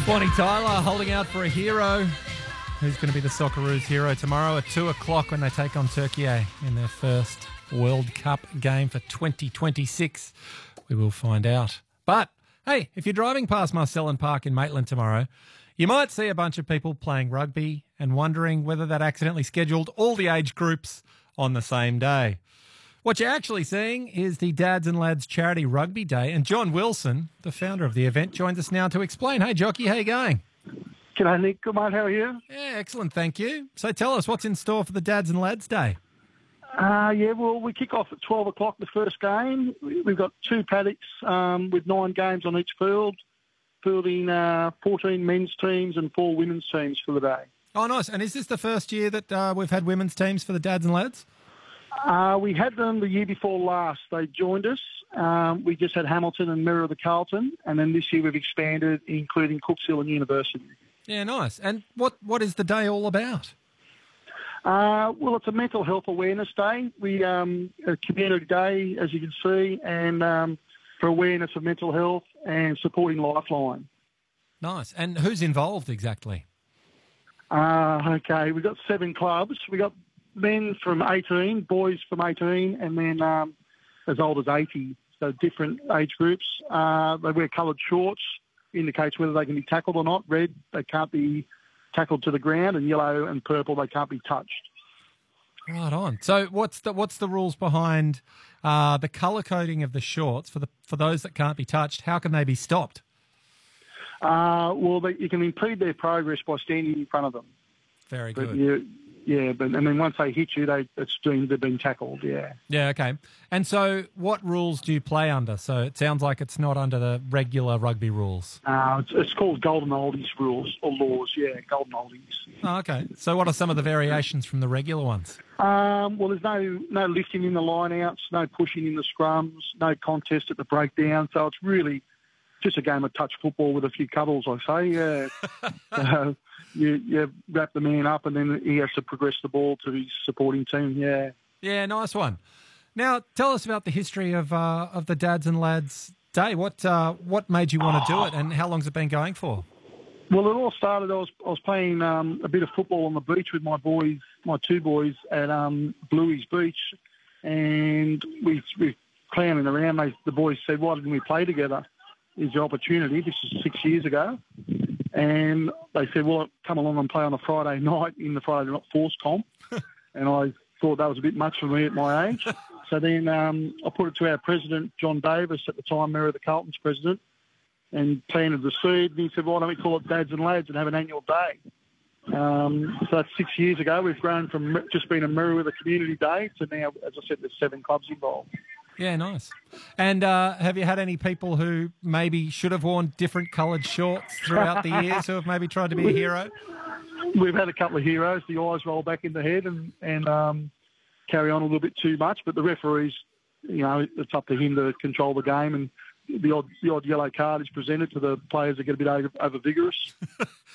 Swanee Tyler holding out for a hero. Who's going to be the Socceroos hero tomorrow at 2 o'clock when they take on Türkiye in their first World Cup game for 2026? We will find out. But, hey, if you're driving past Marcellin Park in Maitland tomorrow, you might see a bunch of people playing rugby and wondering whether that accidentally scheduled all the age groups on the same day. What you're actually seeing is the Dads and Lads Charity Rugby Day, and John Wilson, the founder of the event, joins us now to explain. Hey, Jockey, how you going? G'day, Nick. Good, mate. How are you? Yeah, excellent, thank you. So tell us, what's in store for the Dads and Lads Day? Well, we kick off at 12 o'clock the first game. We've got two paddocks with 9 games on each field, fielding 14 men's teams and 4 women's teams for the day. Oh, nice. And is this the first year that we've had women's teams for the Dads and Lads? We had them the year before last. They joined us. We just had Hamilton and Mirror of the Carlton, and then this year we've expanded, including Cooks Hill and University. Yeah, nice. And what is the day all about? Well, it's a mental health awareness day. We a community day, as you can see, and for awareness of mental health and supporting Lifeline. Nice. And who's involved exactly? Okay, we've got 7 clubs. We've got men from 18, boys from 18, and then as old as 80, so different age groups. They wear coloured shorts, indicates whether they can be tackled or not. Red, they can't be tackled to the ground, and yellow and purple, they can't be touched. Right on. So what's the rules behind the colour coding of the shorts for those that can't be touched? How can they be stopped? You can impede their progress by standing in front of them. Very good. But once they hit you, it's deemed they've been tackled, yeah. Yeah, okay. And so what rules do you play under? So it sounds like it's not under the regular rugby rules. It's called Golden Oldies rules, or laws, yeah, Golden Oldies. Oh, okay. So what are some of the variations from the regular ones? Well, there's no lifting in the line-outs, no pushing in the scrums, no contest at the breakdown, so it's really just a game of touch football with a few cuddles, I say, yeah. You wrap the man up and then he has to progress the ball to his supporting team, yeah. Yeah, nice one. Now, tell us about the history of the Dads and Lads Day. What made you want to do it, and how long's it been going for? Well, it all started, I was playing a bit of football on the beach with my 2 boys at Bluey's Beach, and we clowning around. The boys said, why didn't we play together? Is the opportunity. This is 6 years ago. And they said, well, come along and play on a Friday night in the Friday Night Force comp. And I thought that was a bit much for me at my age. So then I put it to our president, John Davis, at the time, Mayor of the Carlton's president, and planted the seed. And he said, why don't we call it Dads and Lads and have an annual day? So that's 6 years ago. We've grown from just being a mirror with a community day to now, as I said, there's 7 clubs involved. Yeah, nice. And have you had any people who maybe should have worn different coloured shorts throughout the years who have maybe tried to be a hero? We've had a couple of heroes. The eyes roll back in the head and carry on a little bit too much. But the referees, it's up to him to control the game. And the odd yellow card is presented to the players that get a bit over vigorous.